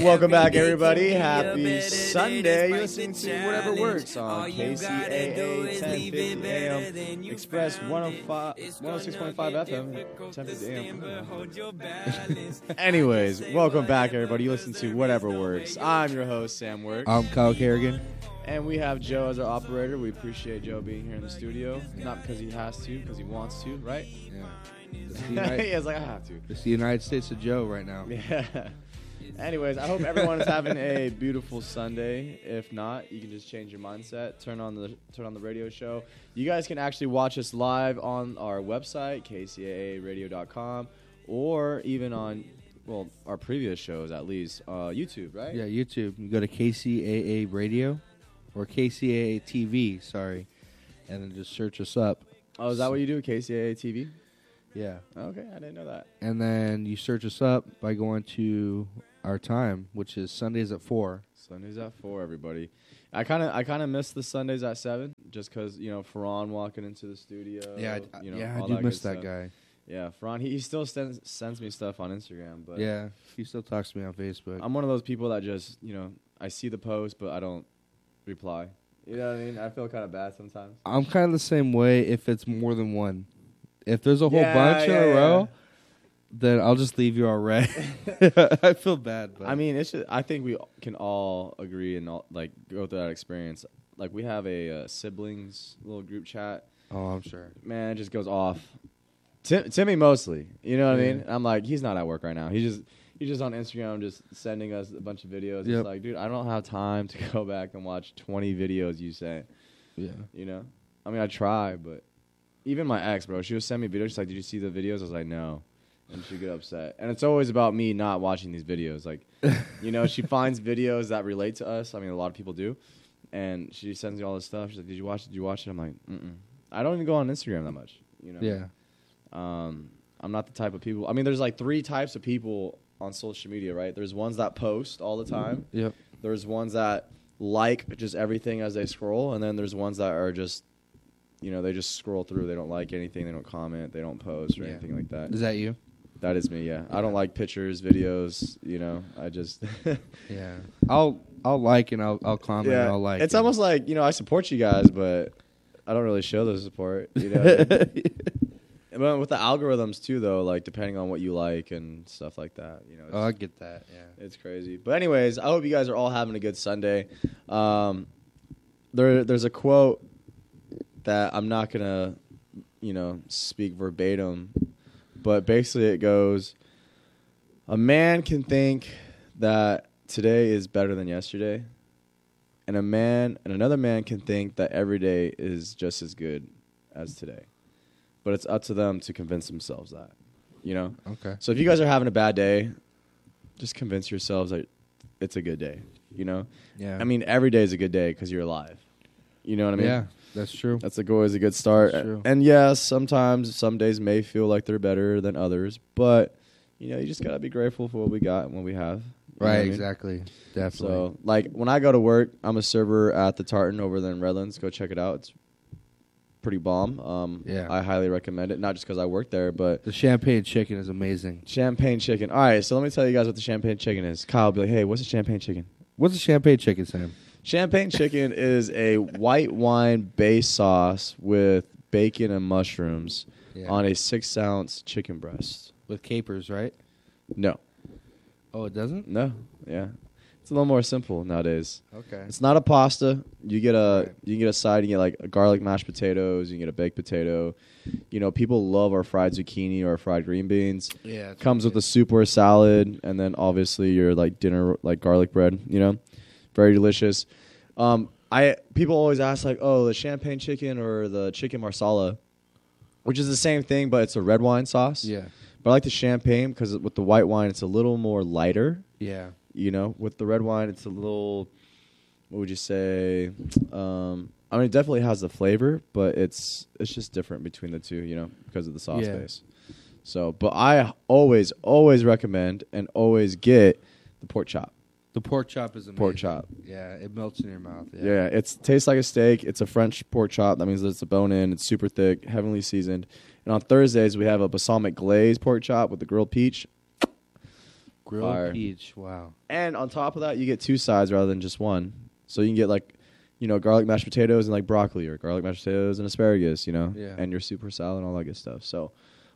Welcome back, everybody. Happy Sunday. You're listening to Whatever Works on KCAA 1050 AM, Express 106.5 FM, 1050 AM. Anyways, welcome back, everybody. You listen to Whatever Works. I'm your host, Sam Works. I'm Kyle Kerrigan. And we have Joe as our operator. We appreciate Joe being here in the studio. Not because he has to, because he wants to, right? Yeah. He was like, I have to. It's the United States of Joe right now. Yeah. Anyways, I hope everyone is having a beautiful Sunday. If not, you can just change your mindset. Turn on the radio show. You guys can actually watch us live on our website, kcaaradio.com, or even on, well, our previous shows at least, YouTube, right? Yeah, YouTube. You go to KCAA Radio or KCAA TV, sorry, and then just search us up. Oh, is that what you do, KCAA TV? Yeah. Okay, I didn't know that. And then you search us up by going to our time, which is Sundays at 4. Sundays at 4, everybody. I kind of miss the Sundays at 7, just because, Ferran walking into the studio. Yeah, I do miss that guy. Yeah, Ferran, he still sends me stuff on Instagram. But yeah, he still talks to me on Facebook. I'm one of those people that just, I see the post, but I don't reply. You know what I mean? I feel kind of bad sometimes. I'm kind of the same way if it's more than one. If there's a whole bunch in a row, then I'll just leave you already. I feel bad. But. I mean, it's just, I think we can all agree and go through that experience. Like, we have a siblings little group chat. Oh, I'm sure. Man, it just goes off. Timmy mostly. You know what I mean? I'm like, he's not at work right now. He's just on Instagram just sending us a bunch of videos. Yep. It's like, dude, I don't have time to go back and watch 20 videos you sent. Yeah. I mean, I try, but even my ex, bro, she would send me videos. She's like, did you see the videos? I was like, no. And she'd get upset. And it's always about me not watching these videos. Like, she finds videos that relate to us. I mean, a lot of people do. And she sends me all this stuff. She's like, did you watch it? Did you watch it? I'm like, I don't even go on Instagram that much. Yeah. I'm not the type of people. I mean, there's like 3 types of people on social media, right? There's ones that post all the time. Yep. There's ones that like just everything as they scroll. And then there's ones that are just, they just scroll through. They don't like anything. They don't comment. They don't post or anything like that. Is that you? That is me, yeah. I don't like pictures, videos, I just... Yeah. I'll like and I'll comment and I'll like. It's almost like, I support you guys, but I don't really show the support, But with the algorithms, too, though, like, depending on what you like and stuff like that, I get that, yeah. It's crazy. But anyways, I hope you guys are all having a good Sunday. There's a quote that I'm not going to, speak verbatim, but basically it goes, a man can think that today is better than yesterday, and another man can think that every day is just as good as today. But it's up to them to convince themselves that, Okay. So if you guys are having a bad day, just convince yourselves that it's a good day, Yeah. I mean, every day is a good day because you're alive. You know what I mean? Yeah, that's true. That's always a good start. That's true. And yes, sometimes some days may feel like they're better than others, but you just gotta be grateful for what we got and what we have. Right, exactly. Definitely. So, like, when I go to work, I'm a server at the Tartan over there in Redlands. Go check it out. It's pretty bomb. Yeah. I highly recommend it, not just because I work there, but the champagne chicken is amazing. Champagne chicken. All right, so let me tell you guys what the champagne chicken is. Kyle will be like, hey, what's a champagne chicken? What's a champagne chicken, Sam? Champagne chicken is a white wine-based sauce with bacon and mushrooms on a 6-ounce chicken breast. With capers, right? No. Oh, it doesn't? No. Yeah. It's a little more simple nowadays. Okay. It's not a pasta. You get you can get a side. You get like a garlic mashed potatoes. You can get a baked potato. People love our fried zucchini or fried green beans. Yeah. Comes with a soup or a salad, and then obviously your like dinner like garlic bread. Very delicious. People always ask like, oh, the champagne chicken or the chicken marsala, which is the same thing, but it's a red wine sauce. Yeah. But I like the champagne because with the white wine, it's a little more lighter. Yeah. With the red wine, it's a little, what would you say? I mean, it definitely has the flavor, but it's just different between the two, because of the sauce base. So, but I always recommend and always get the pork chop. The pork chop is amazing. Pork chop. Yeah, it melts in your mouth. Yeah, it tastes like a steak. It's a French pork chop. That means that it's a bone-in. It's super thick, heavenly seasoned. And on Thursdays, we have a balsamic glazed pork chop with the grilled peach. Grilled Fire. peach. Wow. And on top of that, you get 2 sides rather than just one. So you can get like, garlic mashed potatoes and like broccoli, or garlic mashed potatoes and asparagus, Yeah. and your super salad and all that good stuff. So,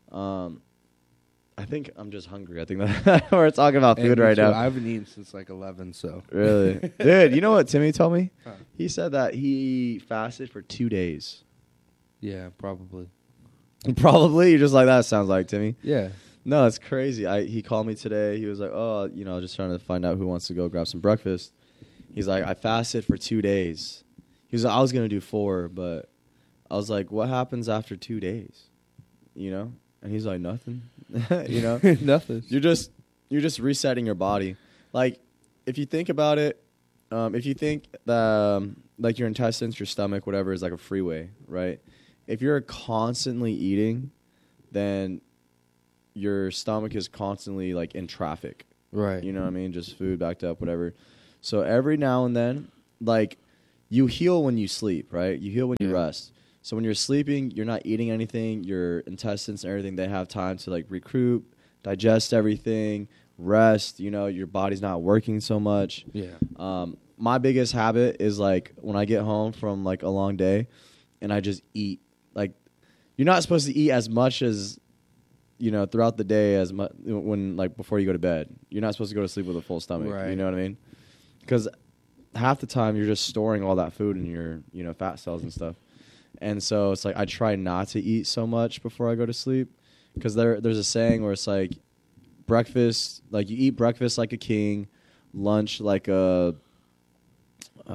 I think I'm just hungry. I think that we're talking about And food me right too. now. I haven't eaten since like 11, so. Really? Dude, you know what Timmy told me? Huh. He said that he fasted for 2 days. Yeah, probably. Probably. You're just like, that sounds like Timmy. Yeah. No, it's crazy. He called me today. He was like, oh, just trying to find out who wants to go grab some breakfast. He's like, I fasted for 2 days. He was like, I was going to do 4, but I was like, what happens after 2 days? And he's like, nothing. Nothing. You're just resetting your body. Like, if you think about it, if you think that, like, your intestines, your stomach, whatever, is like a freeway, right? If you're constantly eating, then your stomach is constantly, like, in traffic. Right. You know what I mean? Just food backed up, whatever. So every now and then, like, you heal when you sleep, right? You heal when you rest. So when you're sleeping, you're not eating anything. Your intestines and everything, they have time to, like, recruit, digest everything, rest. Your body's not working so much. Yeah. My biggest habit is, like, when I get home from, like, a long day and I just eat. Like, you're not supposed to eat as much as, throughout the day as much when, like, before you go to bed. You're not supposed to go to sleep with a full stomach. Right. You know what I mean? Because half the time you're just storing all that food in your, fat cells and stuff. And so it's like I try not to eat so much before I go to sleep, because there's a saying where it's like breakfast, like you eat breakfast like a king, lunch like a what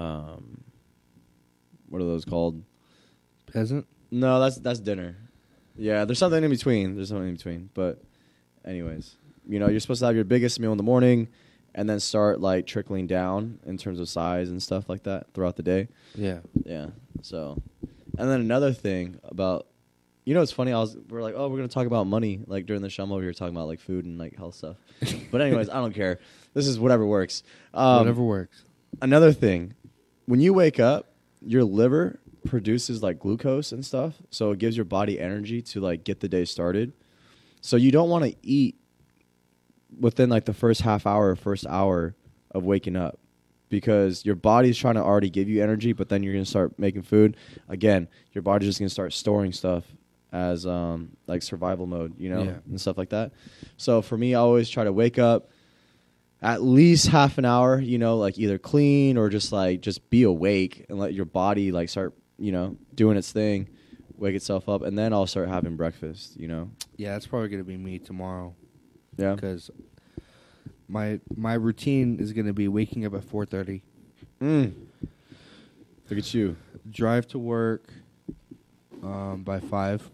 are those called? Peasant? No, that's dinner. Yeah, there's something in between. But anyways, you're supposed to have your biggest meal in the morning and then start like trickling down in terms of size and stuff like that throughout the day. Yeah. Yeah. So, and then another thing about, it's funny. We're like, oh, we're gonna talk about money like during the show. I'm over here talking about like food and like health stuff. But anyways, I don't care. This is whatever works. Whatever works. Another thing, when you wake up, your liver produces like glucose and stuff, so it gives your body energy to like get the day started. So you don't want to eat within like the first hour of waking up, because your body's trying to already give you energy, but then you're going to start making food. Again, your body's just going to start storing stuff as like survival mode, and stuff like that. So for me, I always try to wake up at least half an hour, like either clean or just be awake and let your body like start, doing its thing, wake itself up, and then I'll start having breakfast, Yeah, that's probably going to be me tomorrow. Yeah. Because my routine is going to be waking up at 4:30. Look at you. Drive to work by 5.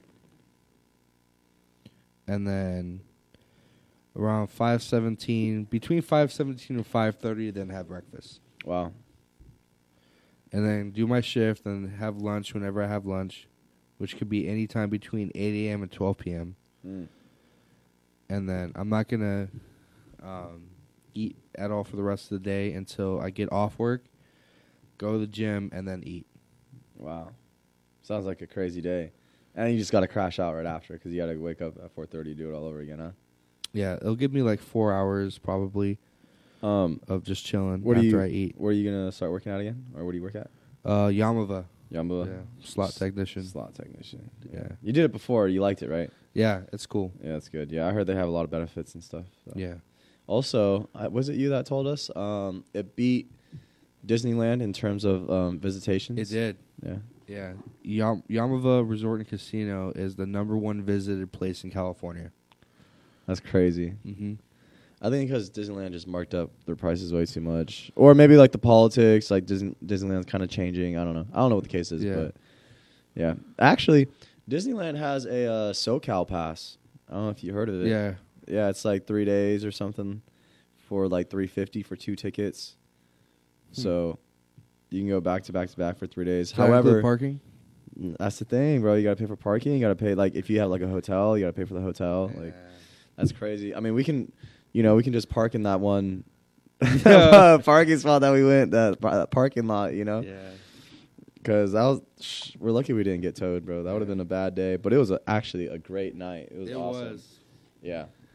And then around 5:17, between 5:17 and 5:30, then have breakfast. Wow. And then do my shift and have lunch whenever I have lunch, which could be any time between 8 a.m. and 12 p.m. And then I'm not going to eat at all for the rest of the day until I get off work, go to the gym, and then eat. Wow. Sounds like a crazy day. And you just got to crash out right after, because you got to wake up at 4:30 do it all over again, huh? Yeah, it'll give me like 4 hours probably of just chilling after I eat. Where are you going to start working out again? Or where do you work at? Yamava. Yamba? Yeah, slot technician. Slot technician. Yeah. You did it before. You liked it, right? Yeah, it's cool. Yeah, that's good. Yeah, I heard they have a lot of benefits and stuff. So. Yeah. Also, was it you that told us it beat Disneyland in terms of visitations? It did. Yeah. Yeah. Yamava Resort and Casino is the #1 visited place in California. That's crazy. Mm-hmm. I think because Disneyland just marked up their prices way too much. Or maybe like the politics, like Disneyland's kind of changing. I don't know. I don't know what the case is, but yeah. Actually, Disneyland has a SoCal pass. I don't know if you heard of it. Yeah. Yeah, it's like 3 days or something for like $350 for 2 tickets. So you can go back to back to back for 3 days. Does that However, include parking? that's the thing, bro. You got to pay for parking. You got to pay, like, if you have like a hotel, you got to pay for the hotel. Like, that's crazy. I mean, we can just park in that one parking spot that we went, that parking lot, Yeah. Because we're lucky we didn't get towed, bro. That would have been a bad day. But it was actually a great night. It was awesome. Was. Yeah.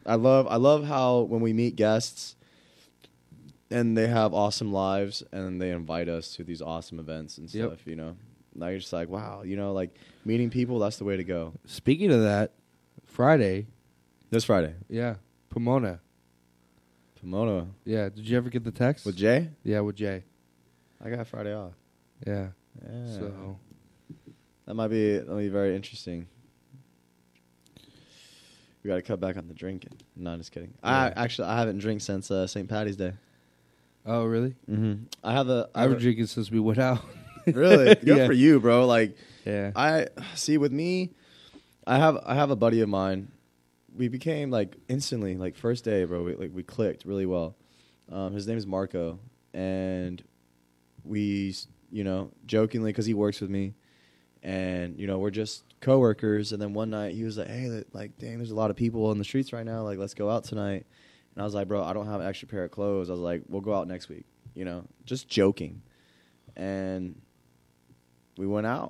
I love how when we meet guests and they have awesome lives and they invite us to these awesome events and Yep. stuff, you know. Now you're just like, wow, you know, like meeting people, that's the way to go. Speaking of that, Friday, This Friday. yeah, Pomona. Pomona. Yeah, did you ever get the text? With Jay? Yeah, with Jay. I got Friday off. Yeah. Yeah. So That'll be very interesting. We got to cut back on the drinking. No, just kidding. Yeah. I haven't drank since St. Patty's Day. Oh, really? Mm-hmm. I've been drinking since we went out. Really? Good Yeah. for you, bro. Like, Yeah. I see with me, I have a buddy of mine. We became like instantly, like first day, bro. We clicked really well. His name is Marco, and we, you know, jokingly, because he works with me, and you know, we're just coworkers. And then one night he was like, "Hey, like, dang, there's a lot of people in the streets right now. Like, let's go out tonight." And I was like, "Bro, I don't have an extra pair of clothes." I was like, "We'll go out next week." You know, just joking, and we went out.